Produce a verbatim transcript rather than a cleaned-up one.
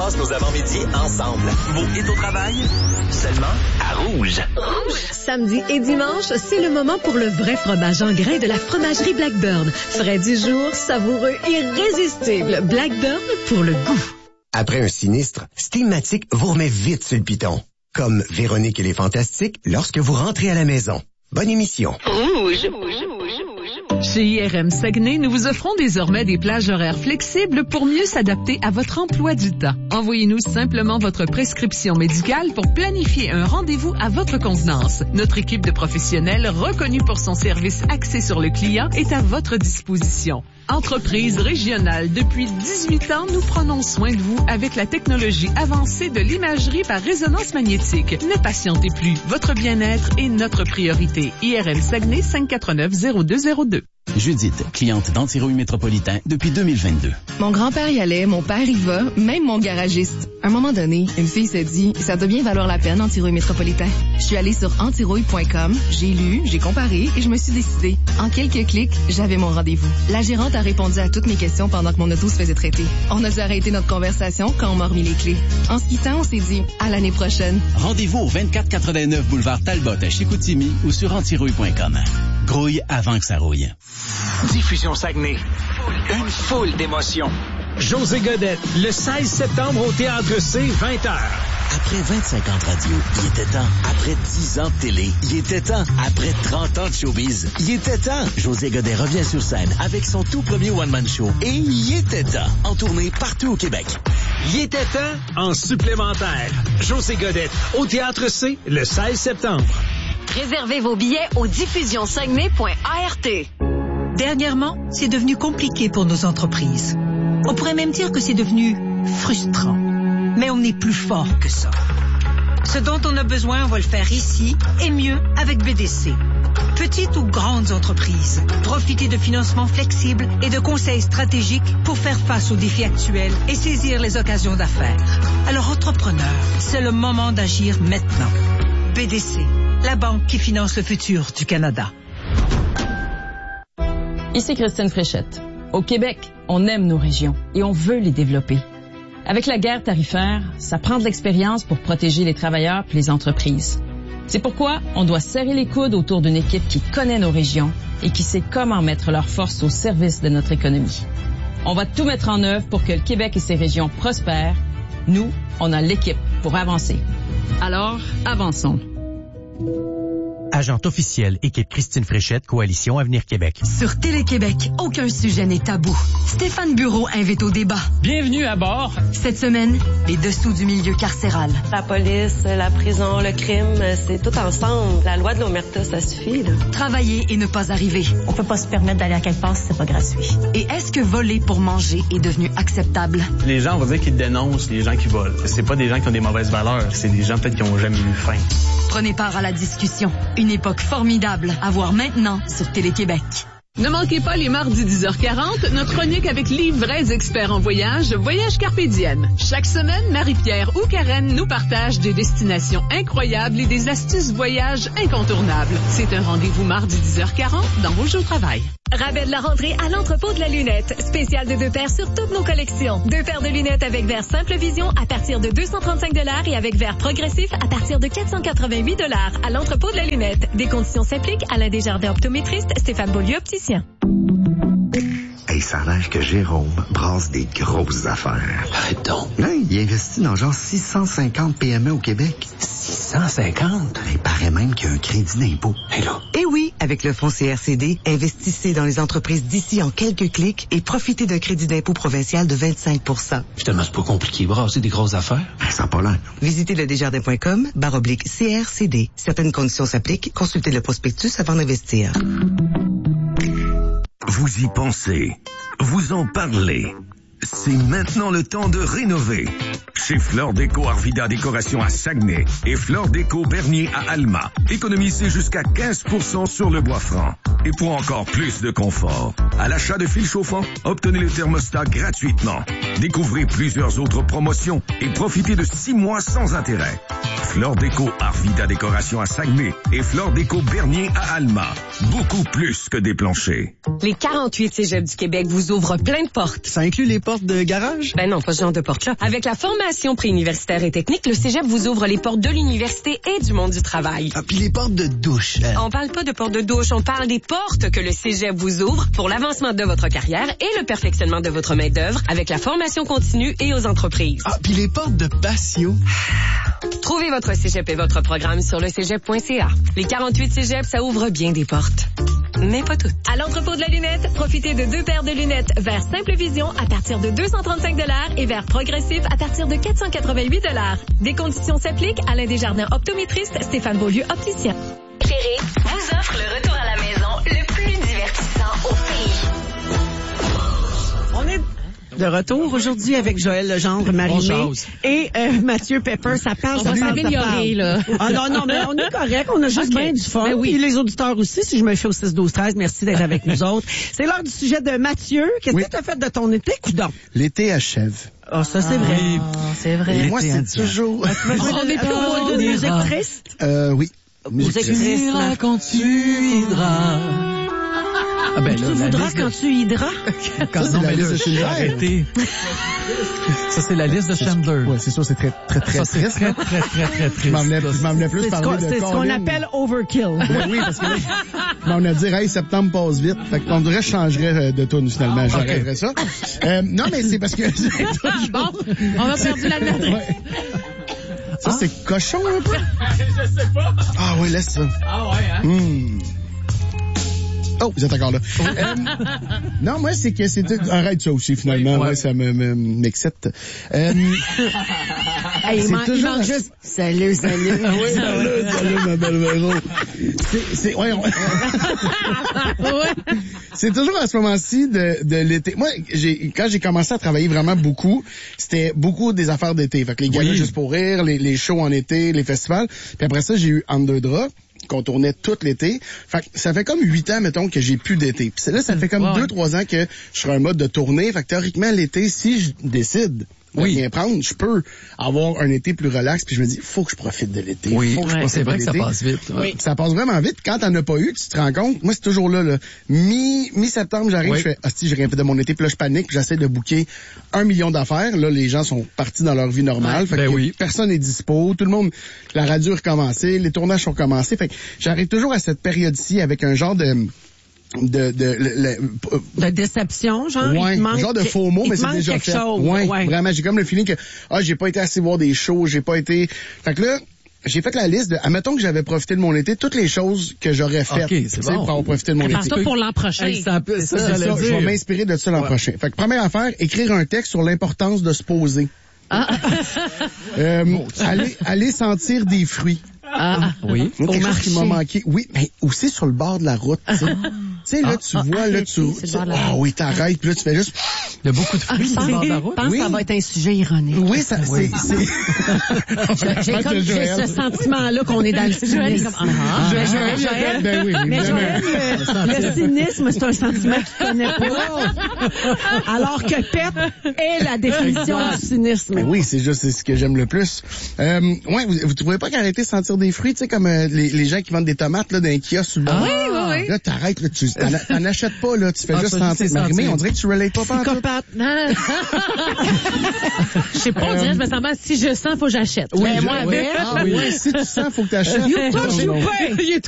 passe nos avant-midi ensemble. Vos hits au travail, seulement à Rouge. Rouge. Samedi et dimanche, c'est le moment pour le vrai fromage en grains de la fromagerie Blackburn. Frais du jour, savoureux, irrésistible. Blackburn pour le goût. Après un sinistre, Steamatic vous remet vite sur le piton. Comme Véronique et les Fantastiques lorsque vous rentrez à la maison. Bonne émission. Rouge. Chez I R M Saguenay, nous vous offrons désormais des plages horaires flexibles pour mieux s'adapter à votre emploi du temps. Envoyez-nous simplement votre prescription médicale pour planifier un rendez-vous à votre convenance. Notre équipe de professionnels reconnue pour son service axé sur le client est à votre disposition. Entreprise régionale, depuis dix-huit ans, nous prenons soin de vous avec la technologie avancée de l'imagerie par résonance magnétique. Ne patientez plus, votre bien-être est notre priorité. I R M Saguenay, cinq quatre neuf zéro deux zéro deux. Judith, cliente d'Antirouille Métropolitain depuis deux mille vingt-deux. Mon grand-père y allait, mon père y va, même mon garagiste. À un moment donné, une fille s'est dit, ça doit bien valoir la peine, Antirouille Métropolitain. Je suis allée sur antirouille point com, j'ai lu, j'ai comparé et je me suis décidée. En quelques clics, j'avais mon rendez-vous. La gérante a répondu à toutes mes questions pendant que mon auto se faisait traiter. On a dû arrêter notre conversation quand on m'a remis les clés. En se quittant, on s'est dit, à l'année prochaine. Rendez-vous au vingt-quatre quatre-vingt-neuf boulevard Talbot à Chicoutimi ou sur antirouille point com. Grouille avant que ça rouille. Diffusion Saguenay. Une foule d'émotions. José Godette, le seize septembre au Théâtre C, vingt heures. Après vingt-cinq ans de radio, il était temps. Après dix ans de télé, il était temps. Après trente ans de showbiz, il était temps. José Godet revient sur scène avec son tout premier one-man show. Et il était temps. En tournée partout au Québec. Il était temps en supplémentaire. José Godette, au Théâtre C, le seize septembre. Réservez vos billets au diffusion saguenay point a r t. Dernièrement, c'est devenu compliqué pour nos entreprises. On pourrait même dire que c'est devenu frustrant. Mais on est plus fort que ça. Ce dont on a besoin, on va le faire ici, et mieux avec B D C. Petites ou grandes entreprises, profitez de financements flexibles et de conseils stratégiques pour faire face aux défis actuels et saisir les occasions d'affaires. Alors, entrepreneurs, c'est le moment d'agir maintenant. B D C, la banque qui finance le futur du Canada. Ici Christine Fréchette. Au Québec, on aime nos régions et on veut les développer. Avec la guerre tarifaire, ça prend de l'expérience pour protéger les travailleurs et les entreprises. C'est pourquoi on doit serrer les coudes autour d'une équipe qui connaît nos régions et qui sait comment mettre leurs forces au service de notre économie. On va tout mettre en œuvre pour que le Québec et ses régions prospèrent. Nous, on a l'équipe pour avancer. Alors, avançons. Agente officielle, équipe Christine Fréchette, Coalition Avenir Québec. Sur Télé-Québec, aucun sujet n'est tabou. Stéphane Bureau invite au débat. Bienvenue à bord. Cette semaine, les dessous du milieu carcéral. La police, la prison, le crime, c'est tout ensemble. La loi de l'omerta, ça suffit, là. Travailler et ne pas arriver. On peut pas se permettre d'aller à quelque part si c'est pas gratuit. Et est-ce que voler pour manger est devenu acceptable? Les gens, on va dire qu'ils dénoncent les gens qui volent. C'est pas des gens qui ont des mauvaises valeurs, c'est des gens peut-être qui ont jamais eu faim. Prenez part à la discussion. Une époque formidable à voir maintenant sur Télé-Québec. Ne manquez pas les mardis dix heures quarante, notre chronique avec les vrais experts en voyage, Voyage Carpe Diem. Chaque semaine, Marie-Pierre ou Karen nous partagent des destinations incroyables et des astuces voyage incontournables. C'est un rendez-vous mardi dix heures quarante dans Rouge au travail. Rabais de la rentrée à l'entrepôt de la lunette. Spécial de deux paires sur toutes nos collections. Deux paires de lunettes avec verre Simple Vision à partir de deux cent trente-cinq dollars et avec verre progressif à partir de quatre cent quatre-vingt-huit dollars à l'entrepôt de la lunette. Des conditions s'appliquent. Alain Desjardins, optométriste, Stéphane Beaulieu, opticien. Hey, ça a l'air que Jérôme brasse des grosses affaires. Arrête donc. Hey, il investit dans genre six cent cinquante P M E au Québec. six cent cinquante? Il paraît même qu'il y a un crédit d'impôt. Hey là. Eh oui, avec le fonds C R C D, investissez dans les entreprises d'ici en quelques clics et profitez d'un crédit d'impôt provincial de vingt-cinq pour cent. Finalement, c'est pas compliqué, brasser des grosses affaires. Ben, ça n'a pas l'air. Visitez le desjardins point com, barre oblique C R C D. Certaines conditions s'appliquent. Consultez le prospectus avant d'investir. Vous y pensez, vous en parlez. C'est maintenant le temps de rénover. Chez Fleur Déco Arvida Décoration à Saguenay et Fleur Déco Bernier à Alma, économisez jusqu'à quinze pour cent sur le bois franc. Et pour encore plus de confort, à l'achat de fils chauffants, obtenez le thermostat gratuitement. Découvrez plusieurs autres promotions et profitez de six mois sans intérêt. Flore Déco Arvida Décoration à Saguenay et Flore Déco Bernier à Alma. Beaucoup plus que des planchers. Les quarante-huit cégeps du Québec vous ouvrent plein de portes. Ça inclut les portes de garage? Ben non, pas ce genre de porte-là. Avec la formation préuniversitaire et technique, le cégep vous ouvre les portes de l'université et du monde du travail. Ah, puis les portes de douche. Hein? On parle pas de portes de douche, on parle des portes que le cégep vous ouvre pour l'avancement de votre carrière et le perfectionnement de votre main-d'œuvre avec la formation continue et aux entreprises. Ah, puis les portes de patio. Trouvez votre cégep et votre programme sur le cégep point c a. Les quarante-huit cégeps, ça ouvre bien des portes. Mais pas toutes. À l'entrepôt de la lunette, profitez de deux paires de lunettes vers Simple Vision à partir de deux cent trente-cinq dollars et vers Progressif à partir de quatre cent quatre-vingt-huit dollars. Des conditions s'appliquent. Alain Desjardins, optométriste, Stéphane Beaulieu, opticien. Ferré vous offre le retour à la maison le plus divertissant au pays. On est de retour aujourd'hui avec Joël Legendre, Marie-Mé et euh, Mathieu Pepper. Ça parle, on ça va parle, s'améliorer, là. Ah non, non, mais on est correct. On a juste okay. bien du fun. Ben oui. Et les auditeurs aussi, si je me fie au six douze treize, merci d'être avec nous autres. C'est l'heure du sujet de Mathieu. Qu'est-ce oui. que tu as fait de ton été, coudonc? L'été achève. Ah, oh, ça, c'est vrai. Oui. C'est vrai. Et moi, c'est toujours... Tu veux jouer de, de, de musique triste? Euh, oui. Musique triste. Quand tu hydras. Ah ben, là, tu voudras quand tu hydras? Quand ça, non, mais là, j'ai arrêté. Ça, c'est la liste de Chandler. Ouais, c'est sûr, c'est très, très, très ça, triste. Très, très, très, très triste. Je m'en venais plus parler de C'est ce qu'on appelle overkill. Oui, oui, parce que là, on a dit, hey, septembre passe vite. Fait qu'on dirait que je changerais de tune, finalement. J'arrêterais okay. ça. Euh, non, mais c'est parce que... Bon, on a perdu la lettre. Ouais. Ça, ah. c'est cochon, un peu? Je sais pas. Ah oui, laisse ça. Ah ouais, hein? Mmh. Oh, vous êtes encore là. euh, non, moi, c'est que c'est... Arrête ça aussi, finalement. Ouais, ouais ça me, me, m'excite. Euh, hey, il, man, il manque juste... Salut, salut. Oui, salut, salut, ma belle Véro. C'est... c'est ouais, on... c'est toujours à ce moment-ci de, de l'été. Moi, j'ai quand j'ai commencé à travailler vraiment beaucoup, c'était beaucoup des affaires d'été. Fait que les galas oui. juste pour rire, les, les shows en été, les festivals. Puis après ça, j'ai eu Underdra, qu'on tournait tout l'été. Fait que ça fait comme huit ans, mettons, que j'ai plus d'été. Puis là, ça fait comme deux, ouais. trois ans que je suis en mode de tournée. Fait que théoriquement, l'été, si je décide de oui. bien prendre, je peux avoir un été plus relax. Puis je me dis, faut que je profite de l'été. Oui, faut que je ouais, c'est vrai que ça passe vite. Ouais. Oui. Ça passe vraiment vite. Quand t'en as pas eu, tu te rends compte. Moi, c'est toujours là, là. Mi, mi-septembre, j'arrive, oui. je fais, ah, si, j'ai rien fait de mon été. Puis là, je panique. J'essaie de booker un million d'affaires. Là, les gens sont partis dans leur vie normale. Ouais, fait ben que oui. personne n'est dispo. Tout le monde, la radio a recommencé. Les tournages sont commencés. Fait que j'arrive toujours à cette période-ci avec un genre de, de, de, de, de, de déception, genre. Ouais, il manque, genre de faux mots, mais c'est déjà fait. Chose. Ouais, ouais, vraiment. J'ai comme le feeling que, ah, j'ai pas été assez voir des shows, j'ai pas été, fait que là, j'ai fait la liste de, admettons que j'avais profité de mon été, toutes les choses que j'aurais faites. Okay, c'est bon. Pour avoir profité de mon Attends, été. toi pour l'an prochain. Hey, ça, ça, ça, ça, ça je vais m'inspirer de ça l'an ouais. prochain. Fait que première affaire, écrire un texte sur l'importance de se poser. Ah. euh, aller, aller sentir des fruits. Ah, oui. Quelque Au chose marché. qui m'a manqué. Oui, mais aussi sur le bord de la route. Tu sais, ah. tu sais là, tu ah, vois, ah, là, tu... Ah oui, t'arrêtes, puis là, tu fais juste... Il y a beaucoup de fruits sur le bord de la route. Je pense oui. que ça va être un sujet ironique. Oui, ça, oui. c'est... c'est... j'ai comme j'ai ce sentiment-là qu'on est dans le cynisme. Ah, ah, mais Joël, Joël, ben oui, mais Joël, le, le cynisme, c'est un sentiment qu'il connaît pas. Alors que Pep est la définition du cynisme. Ben oui, c'est juste c'est ce que j'aime le plus. Euh, ouais, vous, vous trouvez pas qu'arrêter de sentir des fruits, tu sais, comme euh, les, les gens qui vendent des tomates là, dans un kiosque sur le bord. Ah, oui, oui, oui. Là, t'arrêtes, là, tu t'en, t'en achètes pas, là, tu fais ah, juste sentir. Marie-Mé, on dirait que tu relates pas pas. Psychopathe. Non. Je sais pas, on dirait, je me sens mal. Si je sens, faut que j'achète. Oui, mais je, moi, oui. avec. Ah, oui. Si tu sens, faut que t'achètes. You touch, you pay.